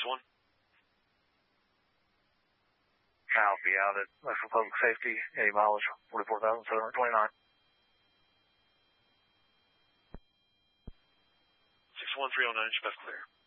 6-1. Copy out at National Public Safety, a mileage 44,729. 61309, best clear.